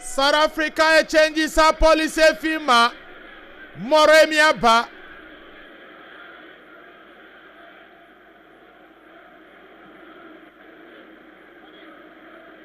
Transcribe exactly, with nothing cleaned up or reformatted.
South Africa changes her policy fima. Moremia ba.